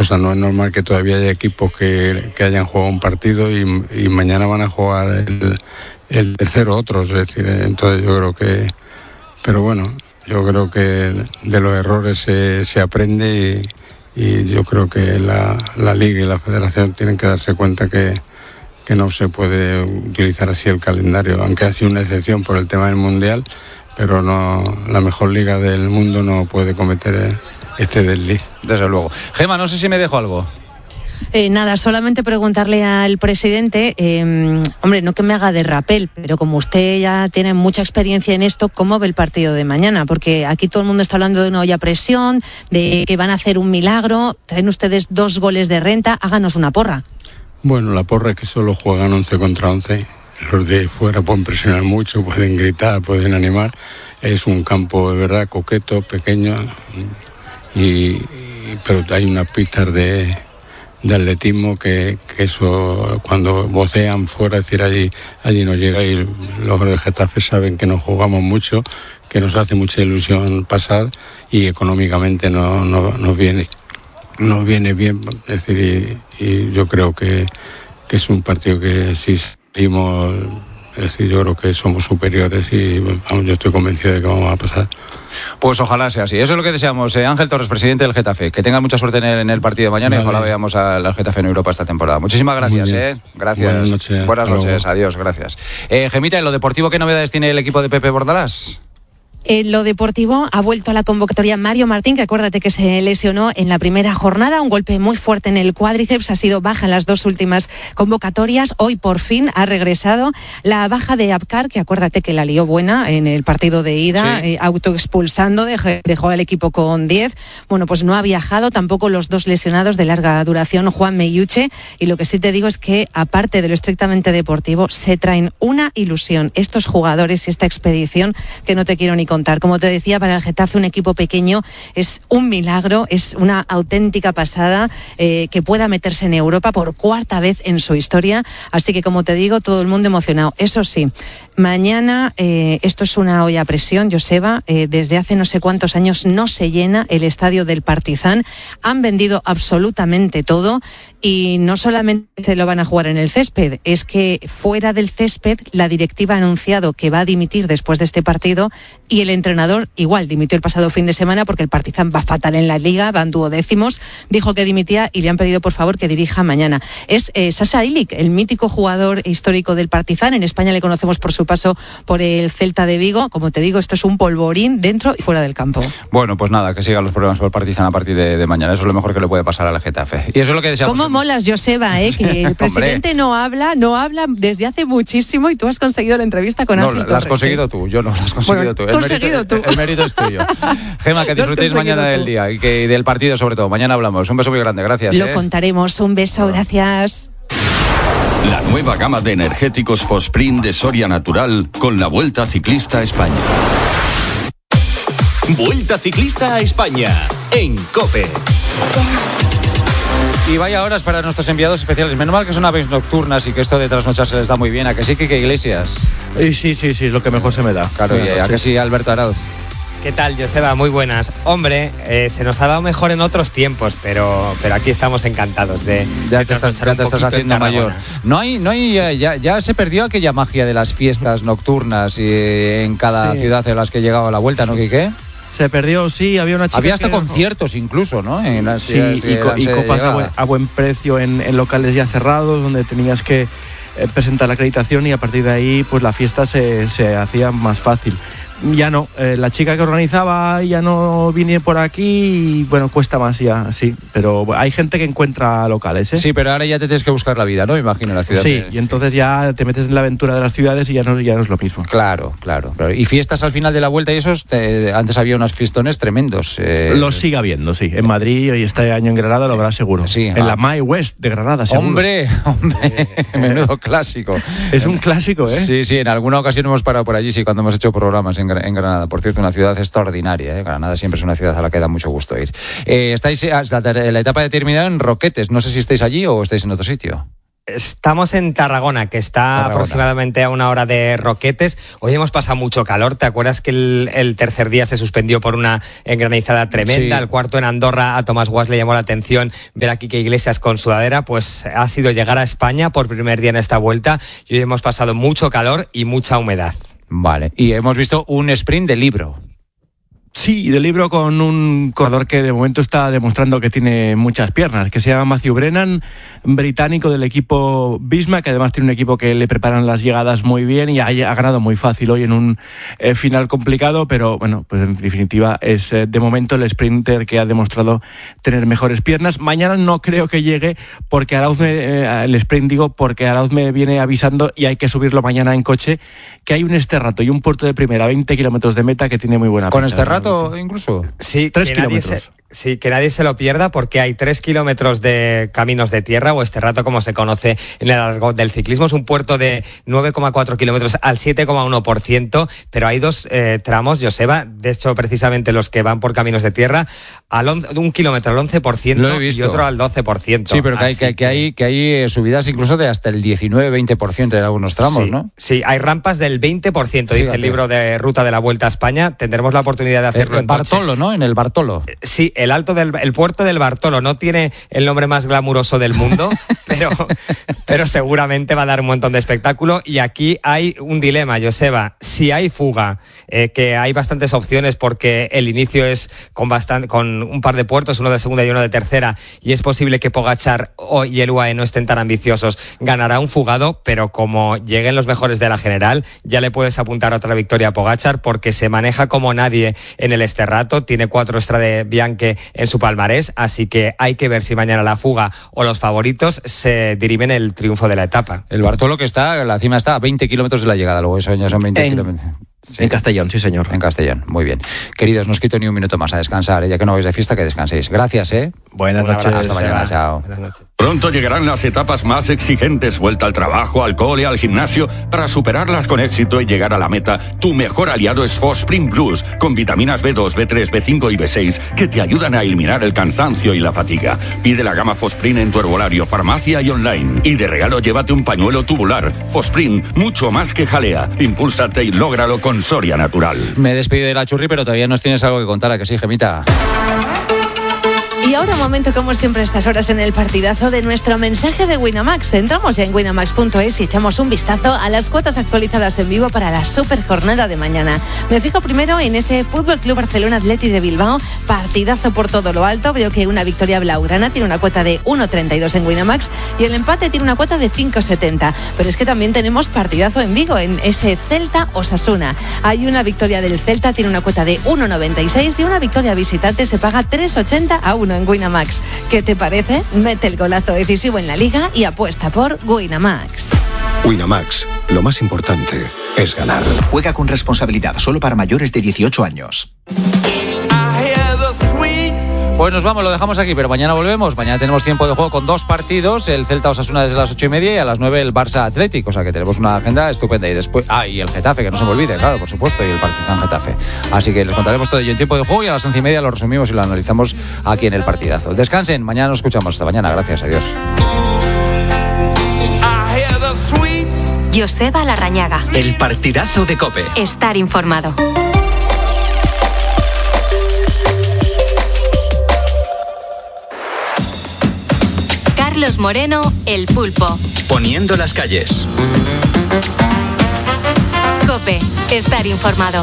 cosas. No es normal que todavía haya equipos que hayan jugado un partido y mañana van a jugar el tercero otros. Es decir, entonces yo creo que... Pero bueno, yo creo que de los errores se aprende y yo creo que la Liga y la Federación tienen que darse cuenta que no se puede utilizar así el calendario, aunque ha sido una excepción por el tema del Mundial, pero no, la mejor liga del mundo no puede cometer este desliz. Desde luego. Gemma, no sé si me dejo algo. Nada, solamente preguntarle al presidente, hombre, no que me haga de rapel, pero como usted ya tiene mucha experiencia en esto, ¿cómo ve el partido de mañana? Porque aquí todo el mundo está hablando de una olla a presión, de que van a hacer un milagro, traen ustedes 2 goles de renta, háganos una porra. Bueno, la porra es que solo juegan 11 contra 11. Los de fuera pueden presionar mucho, pueden gritar, pueden animar. Es un campo de verdad coqueto, pequeño, pero hay unas pistas de atletismo que eso cuando vocean fuera, es decir, allí no llega, y los de Getafe saben que nos jugamos mucho, que nos hace mucha ilusión pasar y económicamente nos viene bien, es decir, y yo creo que es un partido que si seguimos, es decir, yo creo que somos superiores y vamos, yo estoy convencido de que vamos a pasar. Pues ojalá sea así. Eso es lo que deseamos. Ángel Torres, presidente del Getafe. Que tengan mucha suerte en el partido de mañana, vale. Y ojalá veamos al Getafe en Europa esta temporada. Muchísimas gracias. Gracias. Buenas noches. Adiós, gracias. Gemita, en lo deportivo, ¿qué novedades tiene el equipo de Pepe Bordalás? En lo deportivo ha vuelto a la convocatoria Mario Martín, que acuérdate que se lesionó en la primera jornada, un golpe muy fuerte en el cuádriceps, ha sido baja en las 2 últimas convocatorias, hoy por fin ha regresado. La baja de Abkar, que acuérdate que la lió buena en el partido de ida, sí. Autoexpulsando, dejó al equipo con 10, bueno, pues no ha viajado, tampoco los 2 lesionados de larga duración, Juan Melluche, y lo que sí te digo es que, aparte de lo estrictamente deportivo, se traen una ilusión estos jugadores y esta expedición que no te quiero ni contar. Como te decía, para el Getafe, un equipo pequeño es un milagro, es una auténtica pasada que pueda meterse en Europa por 4ª vez en su historia. Así que, como te digo, todo el mundo emocionado. Eso sí, mañana esto es una olla a presión, Joseba. Desde hace no sé cuántos años no se llena el estadio del Partizan. Han vendido absolutamente todo y no solamente se lo van a jugar en el césped, es que fuera del césped la directiva ha anunciado que va a dimitir después de este partido y el entrenador igual dimitió el pasado fin de semana porque el Partizan va fatal en la liga, van 12º, dijo que dimitía y le han pedido por favor que dirija mañana. Es Sasha Ilic, el mítico jugador histórico del Partizan. En España le conocemos por su paso por el Celta de Vigo. Como te digo, esto es un polvorín dentro y fuera del campo. Bueno, pues nada, que sigan los problemas por el Partizan a partir de mañana. Eso es lo mejor que le puede pasar al Getafe. Y eso es lo que deseamos. ¿Cómo molas, Joseba, que el presidente no habla desde hace muchísimo y tú has conseguido la entrevista con Ángel Torres? No, la has conseguido tú, yo no, la has conseguido tú. El mérito es tuyo. Gemma, que disfrutéis mañana del día y del partido sobre todo. Mañana hablamos. Un beso muy grande, gracias. Lo contaremos. Un beso, gracias. La nueva gama de energéticos Fosprint de Soria Natural con la Vuelta Ciclista a España. Vuelta Ciclista a España en COPE. Y vaya horas para nuestros enviados especiales. Menos mal que son aves nocturnas y que esto de trasnochar se les da muy bien. ¿A que sí, Quique Iglesias? Sí, es lo que mejor se me da. Claro, y ¿a que sí, Alberto Arauz? ¿Qué tal, Joseba? Muy buenas. Hombre, se nos ha dado mejor en otros tiempos, pero aquí estamos encantados de ya te estás haciendo mayor. No hay ya se perdió aquella magia de las fiestas nocturnas y en cada ciudad en las que llegaba la vuelta, ¿no, Quique? Se perdió, sí, había una chica. Había hasta conciertos incluso, ¿no? Y copas a buen precio en locales ya cerrados, donde tenías que presentar la acreditación y a partir de ahí pues la fiesta se hacía más fácil. Ya no, la chica que organizaba ya no viene por aquí y bueno, cuesta más ya, sí, pero hay gente que encuentra locales, ¿eh? Sí, pero ahora ya te tienes que buscar la vida, ¿no? Me imagino, en la ciudad. Sí, y entonces ya te metes en la aventura de las ciudades y ya no es lo mismo. Claro. Y fiestas al final de la vuelta y esos, antes había unos fiestones tremendos. Los sigue habiendo, sí, en Madrid y este año en Granada lo habrá seguro. Sí, en la My West de Granada, seguro. Hombre, menudo clásico. Es un clásico, ¿eh? Sí, en alguna ocasión hemos parado por allí, sí, cuando hemos hecho programas en Granada. Por cierto, una ciudad extraordinaria, ¿eh? Granada siempre es una ciudad a la que da mucho gusto ir. Estáis la etapa de terminado en Roquetes. No sé si estáis allí o estáis en otro sitio. Estamos en Tarragona, que está aproximadamente a una hora de Roquetes. Hoy hemos pasado mucho calor. ¿Te acuerdas que el tercer día se suspendió por una engranizada tremenda? Sí. El cuarto en Andorra, a Tomás Guas le llamó la atención ver a Quique Iglesias con sudadera. Pues ha sido llegar a España por primer día en esta vuelta y hoy hemos pasado mucho calor y mucha humedad. Vale, y hemos visto un sprint de libro. Sí, del libro con un corredor que de momento está demostrando que tiene muchas piernas, que se llama Matthew Brennan, británico del equipo Visma, que además tiene un equipo que le preparan las llegadas muy bien y ha ganado muy fácil hoy en un final complicado, pero bueno, pues en definitiva es de momento el sprinter que ha demostrado tener mejores piernas. Mañana no creo que llegue porque Arauz porque Arauz me viene avisando y hay que subirlo mañana en coche, que hay un Esterrato y un puerto de primera a 20 kilómetros de meta que tiene muy buena pinta. ¿Con Esterrato incluso? Sí, 3 kilómetros. Sí, que nadie se lo pierda porque hay 3 kilómetros de caminos de tierra, o Esterrato como se conoce en el argot del ciclismo. Es un puerto de 9,4 kilómetros al 7,1%, pero hay 2 tramos, Joseba, de hecho precisamente los que van por caminos de tierra, un kilómetro al 11% y otro al 12%. Sí, pero que hay subidas incluso de hasta el 19-20% en algunos tramos, sí, ¿no? Sí, hay rampas del 20%, dice el libro de Ruta de la Vuelta a España. Tendremos la oportunidad de hacerlo en Bartolo, ¿no? En el Bartolo. Sí, el puerto del Bartolo no tiene el nombre más glamuroso del mundo, pero seguramente va a dar un montón de espectáculo. Y aquí hay un dilema, Joseba. Si hay fuga, que hay bastantes opciones porque el inicio es con un par de puertos, uno de segunda y uno de tercera, y es posible que Pogačar y el UAE no estén tan ambiciosos, ganará un fugado, pero como lleguen los mejores de la general, ya le puedes apuntar a otra victoria a Pogačar porque se maneja como nadie en el Esterrato, tiene 4 Strade Bianche en su palmarés, así que hay que ver si mañana la fuga o los favoritos se dirimen el triunfo de la etapa. El Bartolo la cima está a 20 kilómetros de la llegada, luego eso ya son 20 kilómetros. Sí. En Castellón, sí señor. En Castellón, muy bien. Queridos, no os quito ni un minuto más a descansar, ya que no vais de fiesta, que descanséis. Gracias, Buenas noches. Hasta mañana, chao. Buenas noches. Pronto llegarán las etapas más exigentes, vuelta al trabajo, al cole, al gimnasio. Para superarlas con éxito y llegar a la meta, tu mejor aliado es Fosprint Plus, con vitaminas B2, B3, B5 y B6, que te ayudan a eliminar el cansancio y la fatiga. Pide la gama Fosprint en tu herbolario, farmacia y online. Y de regalo llévate un pañuelo tubular. Fosprint, mucho más que jalea. Impúlsate y lógralo con Soria Natural. Me despido de la Churri, pero todavía nos tienes algo que contar, ¿a que sí, Gemita? Y ahora un momento, como siempre a estas horas, en el partidazo de nuestro mensaje de Winamax. Entramos ya en winamax.es y echamos un vistazo a las cuotas actualizadas en vivo para la super jornada de mañana. Me fijo primero en ese Fútbol Club Barcelona Athletic de Bilbao, partidazo por todo lo alto. Veo que una victoria blaugrana tiene una cuota de 1,32 en Winamax y el empate tiene una cuota de 5,70. Pero es que también tenemos partidazo en Vigo, en ese Celta Osasuna. Hay una victoria del Celta, tiene una cuota de 1,96 y una victoria visitante se paga 3,80 a 1 en Winamax. ¿Qué te parece? Mete el golazo decisivo en la liga y apuesta por Winamax. Winamax, lo más importante es ganar. Juega con responsabilidad, solo para mayores de 18 años. Pues nos vamos, lo dejamos aquí, pero mañana volvemos. Mañana tenemos tiempo de juego con 2 partidos, el Celta Osasuna desde las 8:30 y a las 9 el Barça Athletic, o sea que tenemos una agenda estupenda. Y después, y el Getafe, que no se me olvide, claro, por supuesto, y el Partizan Getafe. Así que les contaremos todo ello en tiempo de juego y a las 11:30 lo resumimos y lo analizamos aquí en el partidazo. Descansen, mañana nos escuchamos. Hasta mañana, gracias, adiós. Joseba Larrañaga. El partidazo de COPE. Estar informado. Carlos Moreno, El Pulpo. Poniendo las calles. COPE. Estar informado.